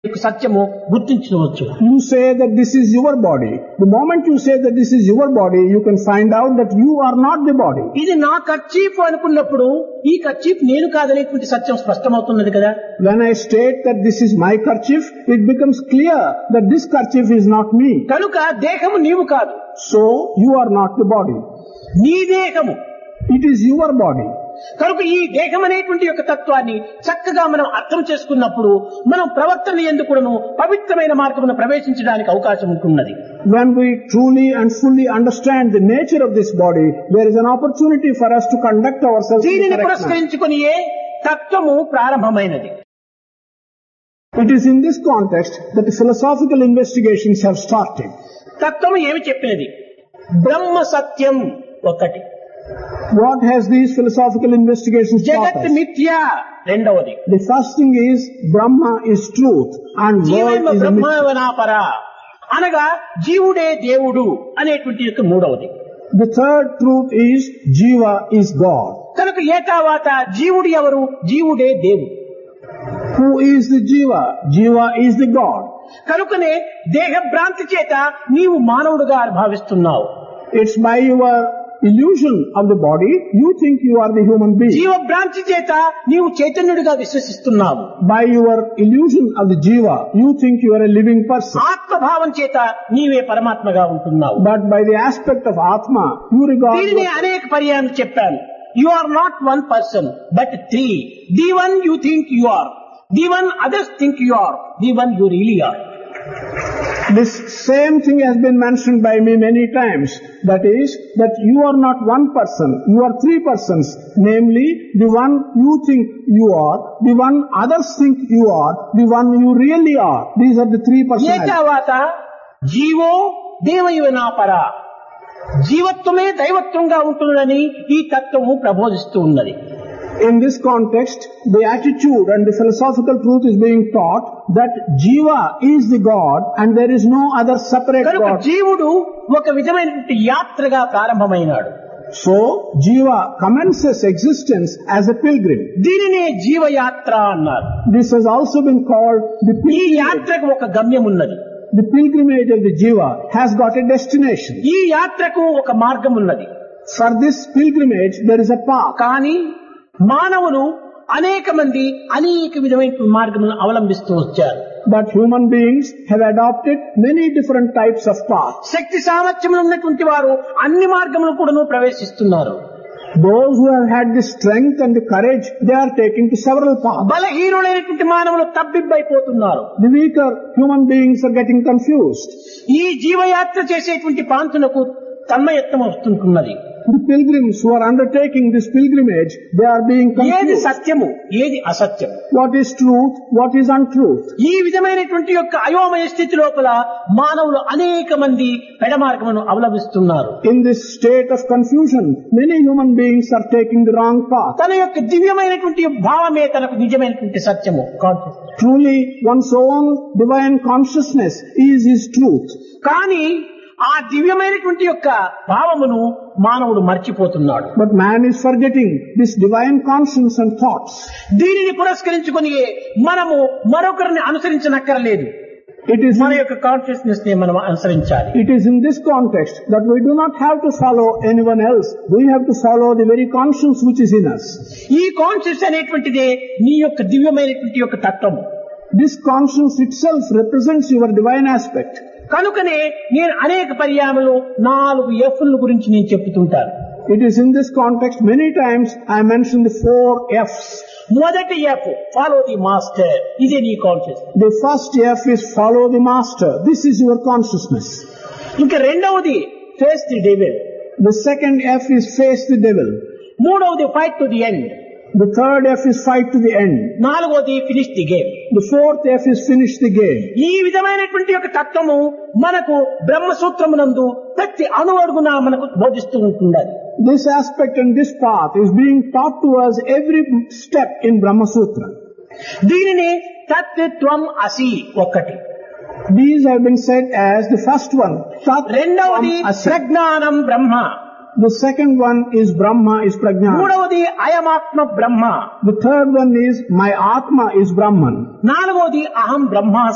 సత్యము గుర్తించవచ్చు. You say that this is your body. The moment you say that this is your body, you can find out that you are not the body. ఇది నా kerchief అనుకున్నప్పుడు ఈ kerchief నేను కాదనేటువంటి సత్యం స్పష్టమవుతున్నది కదా. When I state that this is my kerchief, it becomes clear that this kerchief is not me. కనుక దేహము నీవు కాదు, So you are not the body. నీ దేహము. It is your body. కనుక ఈ దేహం అనేటువంటి యొక్క తత్వాన్ని చక్కగా మనం అర్థం చేసుకున్నప్పుడు మనం ప్రవర్తన యందు కూడాను పవిత్రమైన మార్గమును ప్రవేశించడానికి అవకాశం ఉంటున్నది. When we truly and fully understand the nature of this body, there is an opportunity for us to conduct ourselves in the దీనిని correct manner. పురస్కరించుకునియే తత్వము ప్రారంభమైనది. It is in this context that the philosophical investigations have started. తత్వము ఏమి చెప్పినది? బ్రహ్మ సత్యం ఒకటి, What has these philosophical investigations taught జగత్ us? మిథ్య రెండవది, The first thing is Brahma is truth and జీవైవ world is a myth. బ్రహ్మవనాపర అనగా జీవుడే దేవుడు అనేటువంటి యొక్క మూడవది. The third truth is Jiva is God. కనుక ఏతావాత జీవుడు ఎవరు? జీవుడే దేవుడు. Who is the Jiva? Jiva is the God. కనుకనే దేహ భ్రాంతి చేత నీవు మానవుడుగా భావిస్తున్నావు. It's by your illusion of the body, you think you are the human being. జీవ భ్రాంతి చేత నీవు చైతన్యుడిగా విశ్వసిస్తున్నావు. By your illusion of the Jiva, you think you are a living person. ఆత్మభావం చేత నీవే పరమాత్మగా ఉంటున్నావు. But by the aspect of Atma, you regard దీనిని yourself. అనేక పర్యాలు చెప్పాను. You are not one person but three. The one you think you are, the one others think you are, the one you really are. This same thing has been mentioned by me many times. That is, that you are not one person, you are three persons. Namely, the one you think you are, the one others think you are, the one you really are. These are the three personalities. ఏతావాత GO దేవయువనాపర, జీవత్వమే దైవత్వంగా ఉంటుందని ఈ తత్వము ప్రబోధిస్తూ ఉన్నది. In this context, the attitude and the philosophical truth is being taught that Jiva is the God and there is no other separate కనుక God. జీవుడు ఒక విధమైనటువంటి యాత్రగా ప్రారంభమైనాడు. So, Jiva commences existence as a pilgrim. దీనినే జీవయాత్ర అన్నారు. This has also been called the ఈ pilgrimage. యాత్రకు ఒక గమ్యం ఉన్నది. The pilgrimage of the Jiva has got a destination. ఈ యాత్రకు ఒక మార్గం ఉన్నది. For this pilgrimage, there is a path. కానీ మానవులు అనేక మంది అనేక విధమైన మార్గములను అవలంబిస్తూ వచ్చారు. But human beings have adopted many different types of paths. శక్తి సామర్థ్యములు ఉన్నటువంటి వారు అన్ని మార్గములు కూడాను ప్రవేశిస్తున్నారు. Those who have had the strength and the courage, they are taking to several paths. బలహీనులైనటువంటి మానవులు తబ్బిబ్బైపోతున్నారు. The weaker human beings are getting confused. ఈ జీవయాత్ర చేసేటువంటి పాంతునకు తన్మయత్వం వస్తుంటున్నది. The pilgrims who are undertaking this pilgrimage, they are being ఏది confused. సత్యము, ఏది అసత్యం, What is truth, what is untruth? ఈ విధమైనటువంటి యొక్క అయోమయ స్థితి లోపల మానవులు అనేక మంది పెడమార్గమును అవలంబిస్తున్నారు. In this state of confusion, many human beings are taking the wrong path. తన యొక్క దివ్యమైనటువంటి భావమే తనకు నిజమైనటువంటి సత్యము. Truly, one's own divine consciousness is his truth. కానీ ఆ దివ్యమైనటువంటి యొక్క భావమును మానవుడు మర్చిపోతున్నాడు. But man is forgetting this divine conscience and thoughts. దీనిని పురస్కరించుకొని మనము మరొకరిని అనుసరించనక్కరలేదు. It is మన యొక్క కాన్షియస్నెస్ ని మనం అనుసరించాలి. It is in this context that we do not have to follow anyone else. We have to follow the very conscience which is in us. ఈ కాన్షియస్ అనేటువంటిదే నీ యొక్క దివ్యమైనటువంటి యొక్క తత్వము. This conscience itself represents your divine aspect. కనుకనే నేను అనేక పర్యాయములు 4 F'ల గురించి నేను చెప్తుంటాను. It is in this context many times I mention the 4 F's. మొదటి F ఫాలో ది మాస్టర్, ఇదే నీ conscious. The first F is follow the master. This is your consciousness. ఇంకా రెండవది face the devil. The second F is face the devil. మూడవది fight to the end. The third F is fight to the end. నాలుగవది finish the game. The fourth F is finish the game. ఈ విధమైనటువంటి యొక్క తత్వము మనకు బ్రహ్మసూత్రమునందు ప్రతి అణువడుగునా మనకు బోధిస్తూ ఉంటున్నది. This aspect and this path is being taught to us every step in Brahma Sutra. దీనిని తత్వం అసి ఒకటి. These have been said as the first one. Tat రెండవది Tvam Asi. ప్రజ్ఞానం బ్రహ్మ. The second one is Brahma is Prajnana. మూడవది అయమాత్మ బ్రహ్మ. The third one is my Atma is Brahman. నాలుగవది అహం బ్రహ్మ